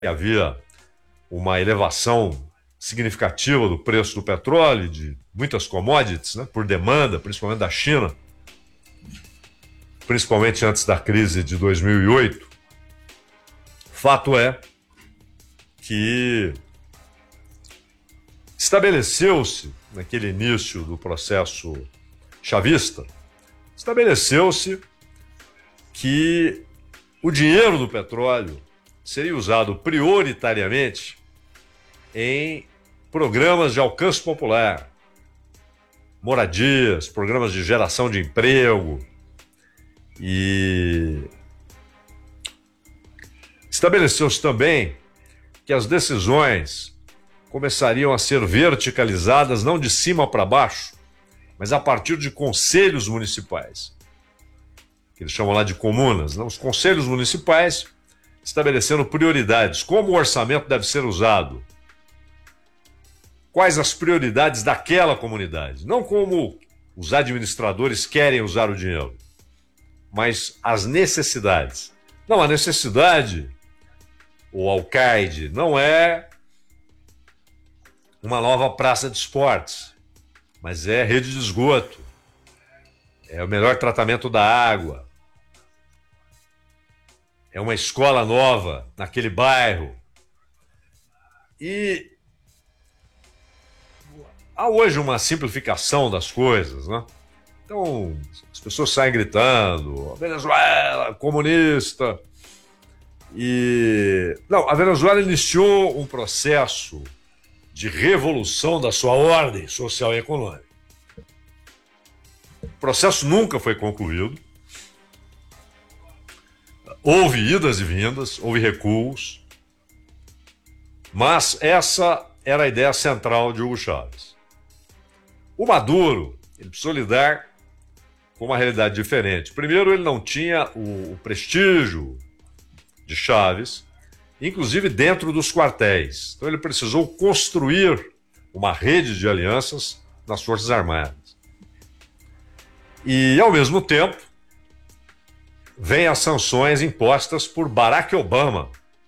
havia uma elevação significativa do preço do petróleo, de muitas commodities, né, por demanda, principalmente da China, principalmente antes da crise de 2008. Fato é que estabeleceu-se, naquele início do processo chavista, estabeleceu-se que o dinheiro do petróleo seria usado prioritariamente em programas de alcance popular, moradias, programas de geração de emprego, e estabeleceu-se também que as decisões começariam a ser verticalizadas não de cima para baixo, mas a partir de conselhos municipais, que eles chamam lá de comunas, não? Os conselhos municipais estabelecendo prioridades, como o orçamento deve ser usado, quais as prioridades daquela comunidade, não como os administradores querem usar o dinheiro, mas as necessidades. Não, a necessidade, o alcaide, não é uma nova praça de esportes, mas é rede de esgoto, é o melhor tratamento da água, é uma escola nova naquele bairro. E há hoje uma simplificação das coisas, né? Então, as pessoas saem gritando, Venezuela, comunista. Não, a Venezuela iniciou um processo de revolução da sua ordem social e econômica. O processo nunca foi concluído. Houve idas e vindas, houve recuos, mas essa era a ideia central de Hugo Chávez. O Maduro, ele precisou lidar com uma realidade diferente. Primeiro, ele não tinha o prestígio de Chávez, inclusive dentro dos quartéis. Então ele precisou construir uma rede de alianças nas Forças Armadas. E, ao mesmo tempo, vem as sanções impostas por Barack Obama,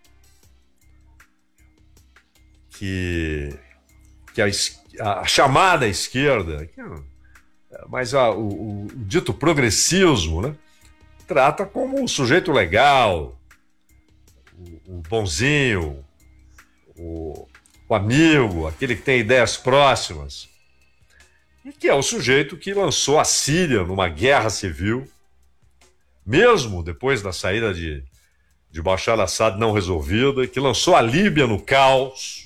que a chamada esquerda, mas o dito progressismo, né, trata como o sujeito legal, o bonzinho, o amigo, aquele que tem ideias próximas, e que é o sujeito que lançou a Síria numa guerra civil, mesmo depois da saída de Bashar al-Assad não resolvida, que lançou a Líbia no caos,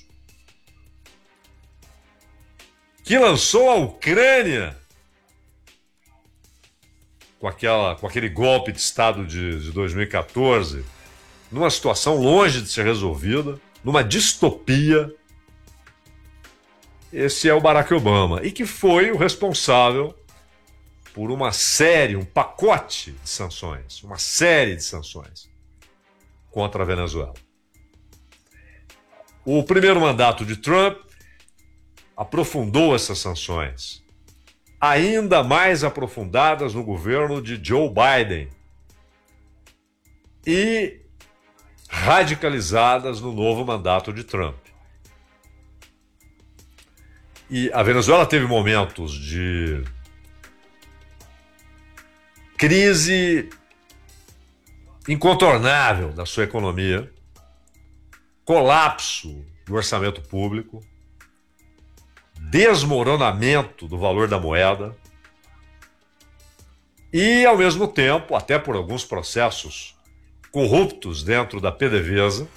que lançou a Ucrânia com aquele golpe de Estado de 2014, numa situação longe de ser resolvida, numa distopia. Esse é o Barack Obama, e que foi o responsável por uma série, um pacote de sanções, uma série de sanções contra a Venezuela. O primeiro mandato de Trump aprofundou essas sanções, ainda mais aprofundadas no governo de Joe Biden e radicalizadas no novo mandato de Trump. E a Venezuela teve momentos de crise incontornável da sua economia, colapso do orçamento público, desmoronamento do valor da moeda e, ao mesmo tempo, até por alguns processos corruptos dentro da PDVSA,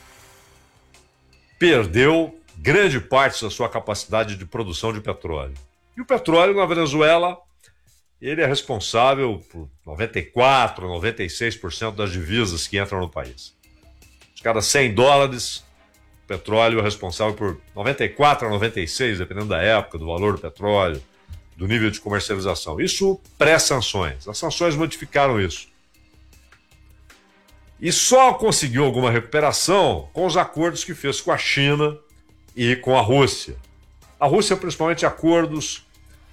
perdeu grande parte da sua capacidade de produção de petróleo. E o petróleo na Venezuela, ele é responsável por 94%, 96% das divisas que entram no país. De cada 100 dólares, o petróleo é responsável por 94 a 96, dependendo da época, do valor do petróleo, do nível de comercialização. Isso pré-sanções. As sanções modificaram isso. E só conseguiu alguma recuperação com os acordos que fez com a China e com a Rússia. A Rússia, principalmente, acordos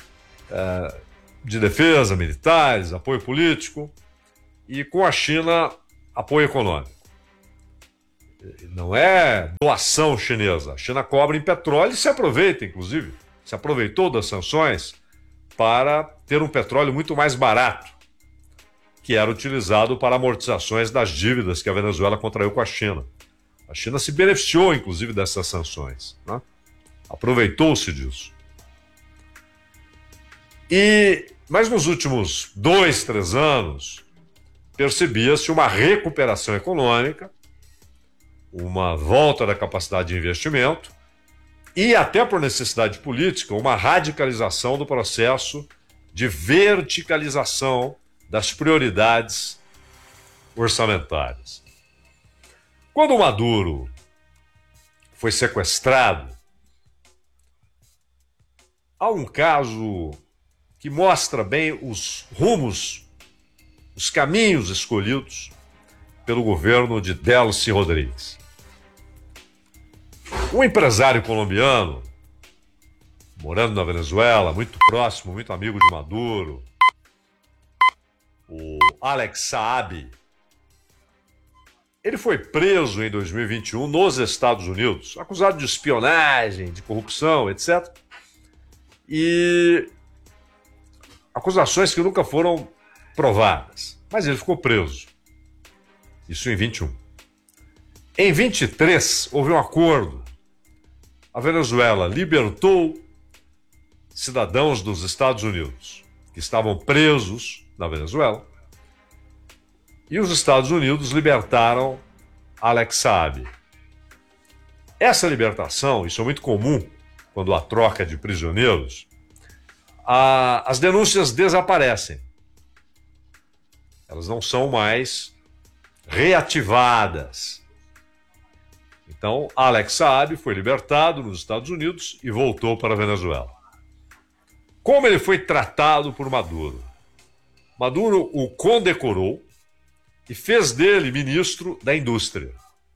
de defesa, militares, apoio político, e com a China, apoio econômico. Não é doação chinesa. A China cobra em petróleo e se aproveita, inclusive. Se aproveitou das sanções para ter um petróleo muito mais barato, que era utilizado para amortizações das dívidas que a Venezuela contraiu com a China. A China se beneficiou, inclusive, dessas sanções, né? Aproveitou-se disso. Mas nos últimos 2, 3 anos, percebia-se uma recuperação econômica, uma volta da capacidade de investimento e, até por necessidade política, uma radicalização do processo de verticalização das prioridades orçamentárias. Quando o Maduro foi sequestrado, há um caso que mostra bem os rumos, os caminhos escolhidos pelo governo de Delcy Rodrigues. Um empresário colombiano, morando na Venezuela, muito próximo, muito amigo de Maduro, o Alex Saab, ele foi preso em 2021 nos Estados Unidos, acusado de espionagem, de corrupção, etc. E acusações que nunca foram provadas. Mas ele ficou preso. Isso em 21. Em 23, houve um acordo. A Venezuela libertou cidadãos dos Estados Unidos que estavam presos na Venezuela. E os Estados Unidos libertaram Alex Saab. Essa libertação, isso é muito comum quando há troca de prisioneiros, as denúncias desaparecem. Elas não são mais reativadas. Então, Alex Saab foi libertado nos Estados Unidos e voltou para a Venezuela. Como ele foi tratado por Maduro? Maduro o condecorou e fez dele ministro da indústria.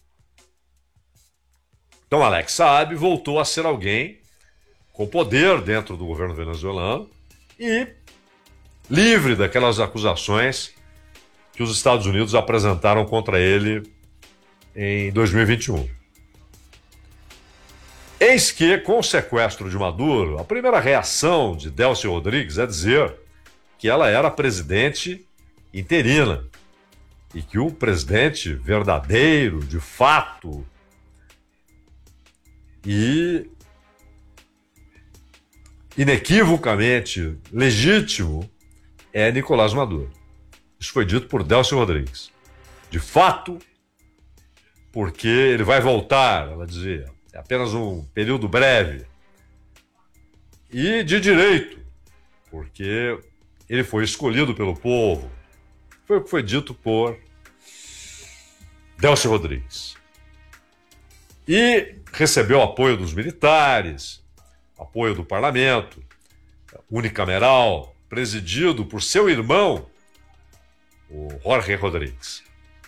Então, Alex Saab voltou a ser alguém com poder dentro do governo venezuelano e livre daquelas acusações que os Estados Unidos apresentaram contra ele em 2021. Eis que, com o sequestro de Maduro, a primeira reação de Delcy Rodrigues é dizer que ela era presidente interina e que o presidente verdadeiro, de fato, e inequivocamente legítimo é Nicolás Maduro. Isso foi dito por Delcy Rodrigues. De fato, porque ele vai voltar, ela dizia, é apenas um período breve. E de direito, porque ele foi escolhido pelo povo. Foi o que foi dito por Delcy Rodrigues. E recebeu apoio dos militares, apoio do parlamento, unicameral, presidido por seu irmão, o Jorge Rodrigues.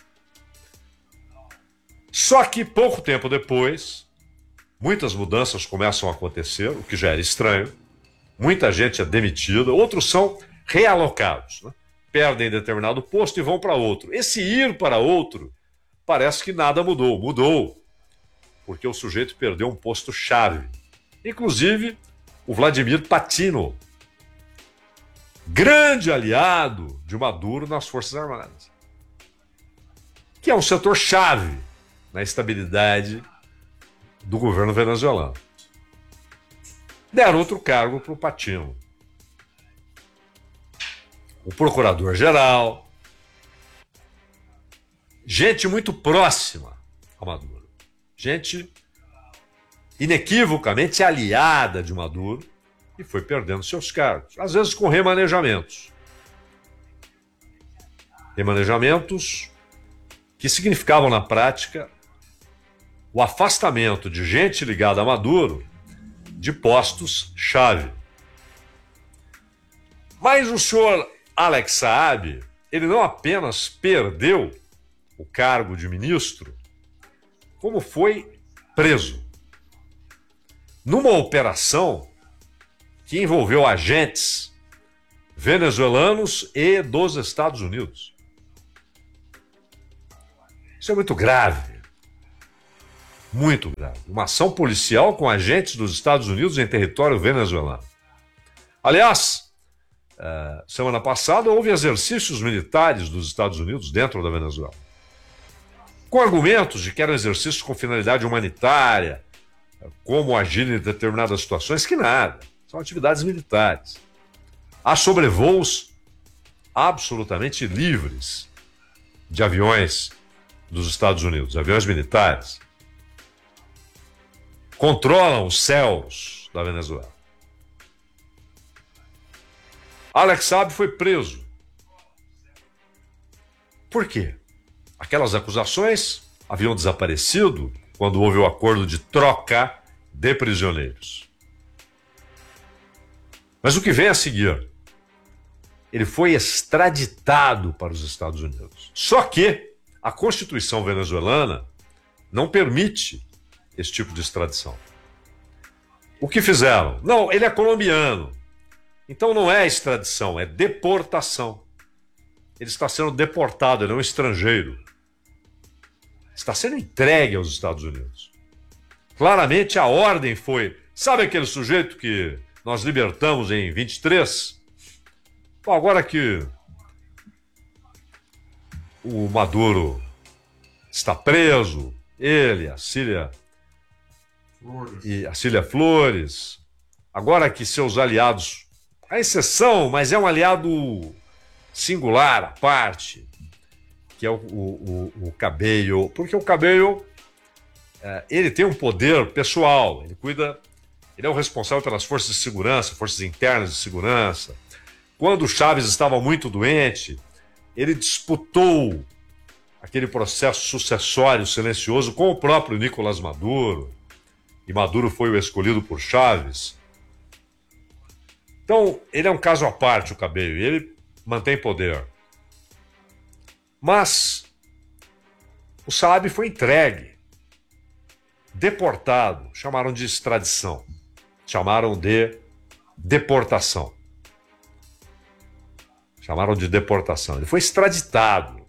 Só que pouco tempo depois, muitas mudanças começam a acontecer, o que já era estranho. Muita gente é demitida, outros são realocados, né? Perdem determinado posto e vão para outro. Esse ir para outro, parece que nada mudou. Mudou, porque o sujeito perdeu um posto-chave. Inclusive, o Vladimir Patino, grande aliado de Maduro nas Forças Armadas, que é um setor-chave na estabilidade do governo venezuelano. Deram outro cargo para o Patino. O procurador-geral, gente muito próxima a Maduro, gente inequivocamente aliada de Maduro, e foi perdendo seus cargos, às vezes com remanejamentos. Remanejamentos que significavam, na prática, o afastamento de gente ligada a Maduro de postos-chave. Mas o senhor Alex Saab, ele não apenas perdeu o cargo de ministro, como foi preso numa operação que envolveu agentes venezuelanos e dos Estados Unidos. Isso é muito grave. muito grave. Uma ação policial com agentes dos Estados Unidos em território venezuelano. Aliás, semana passada houve exercícios militares dos Estados Unidos dentro da Venezuela, com argumentos de que eram exercícios com finalidade humanitária, como agir em determinadas situações, que nada. São atividades militares. Há sobrevoos absolutamente livres de aviões dos Estados Unidos, aviões militares. Controlam os céus da Venezuela. Alex Saab foi preso. Por quê? Aquelas acusações haviam desaparecido quando houve o acordo de troca de prisioneiros. Mas o que vem a seguir? Ele foi extraditado para os Estados Unidos. Só que a Constituição venezuelana não permite esse tipo de extradição. O que fizeram? Não, ele é colombiano. Então não é extradição, é deportação. Ele está sendo deportado, ele é um estrangeiro. Está sendo entregue aos Estados Unidos. Claramente a ordem foi... Sabe aquele sujeito que nós libertamos em 23? Bom, agora que o Maduro está preso, ele, a Cília Flores, agora que seus aliados, a exceção, mas é um aliado singular, à parte, que é o Cabello, porque o Cabello, ele tem um poder pessoal, ele é o responsável pelas forças de segurança, forças internas de segurança. Quando o Chávez estava muito doente, ele disputou aquele processo sucessório silencioso com o próprio Nicolás Maduro, e Maduro foi o escolhido por Chávez. Então, ele é um caso à parte, o Cabello, e ele mantém poder. Mas o Saab foi entregue, deportado, chamaram de extradição, chamaram de deportação. Chamaram de deportação. Ele foi extraditado.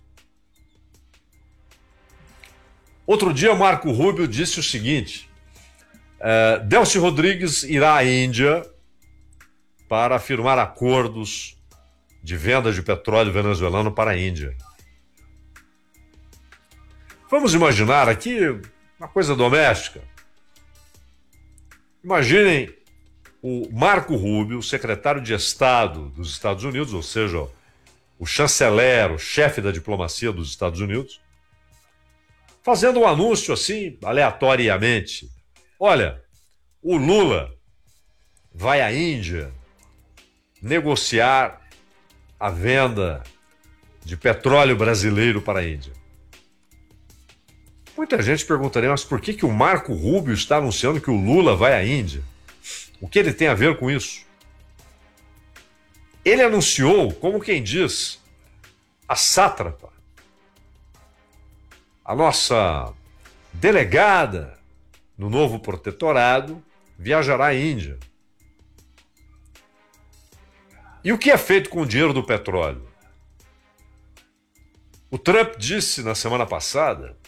Outro dia, Marco Rubio disse o seguinte: Delcy Rodrigues irá à Índia para firmar acordos de venda de petróleo venezuelano para a Índia. Vamos imaginar aqui uma coisa doméstica. Imaginem o Marco Rubio, secretário de Estado dos Estados Unidos, ou seja, o chanceler, o chefe da diplomacia dos Estados Unidos, fazendo um anúncio assim, aleatoriamente. Olha, o Lula vai à Índia negociar a venda de petróleo brasileiro para a Índia. Muita gente perguntaria, mas por que o Marco Rubio está anunciando que o Lula vai à Índia? O que ele tem a ver com isso? Ele anunciou, como quem diz, a sátrapa, a nossa delegada no novo protetorado, viajará à Índia. E o que é feito com o dinheiro do petróleo? O Trump disse na semana passada,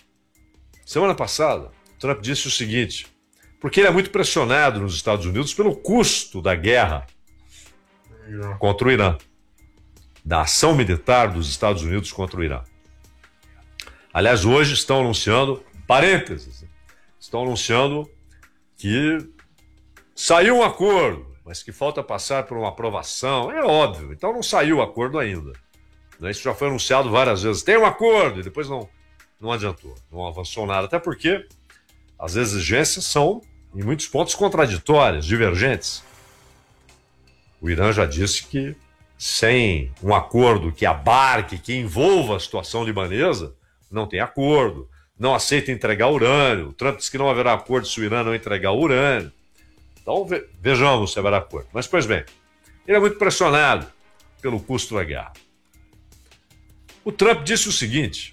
Trump disse o seguinte, porque ele é muito pressionado nos Estados Unidos pelo custo da guerra contra o Irã, da ação militar dos Estados Unidos contra o Irã. Aliás, hoje estão anunciando, parênteses, estão anunciando que saiu um acordo, mas que falta passar por uma aprovação. É óbvio, então não saiu o acordo ainda. Isso já foi anunciado várias vezes. Tem um acordo, e depois não adiantou, não avançou nada, até porque as exigências são, em muitos pontos, contraditórias, divergentes. O Irã já disse que sem um acordo que abarque, que envolva a situação libanesa, não tem acordo, não aceita entregar urânio. O Trump disse que não haverá acordo se o Irã não entregar urânio. Então vejamos se haverá acordo. Mas, pois bem, ele é muito pressionado pelo custo da guerra. O Trump disse o seguinte: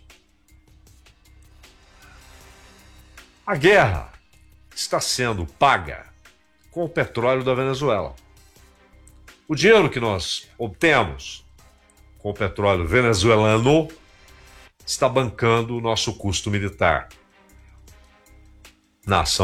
a guerra está sendo paga com o petróleo da Venezuela. O dinheiro que nós obtemos com o petróleo venezuelano está bancando o nosso custo militar. na ação